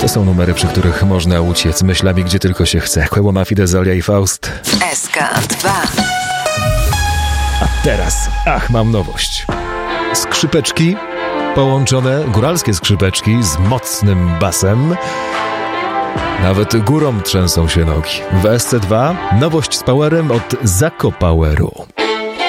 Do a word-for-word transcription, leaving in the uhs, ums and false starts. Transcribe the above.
To są numery, przy których można uciec myślami, gdzie tylko się chce. Kłęboma Fide, Zolia i Faust. S K dwa. A teraz, ach, mam nowość. Skrzypeczki połączone, góralskie skrzypeczki z mocnym basem. Nawet górą trzęsą się nogi. W S C dwa nowość z powerem od Zakopoweru.